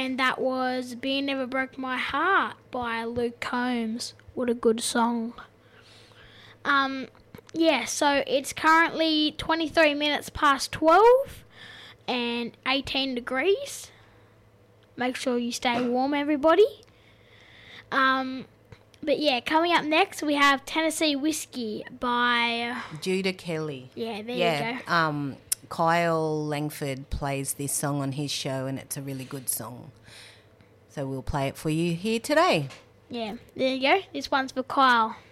and that was Being Never Broke My Heart by Luke Combs. What a good song. So it's currently 23 minutes past 12 and 18 degrees. Make sure you stay warm, everybody. But yeah, coming up next we have Tennessee Whiskey by Judah Kelly. Yeah, there you go. Kyle Langford plays this song on his show, and it's a really good song. So we'll play it for you here today. Yeah, there you go. This one's for Kyle.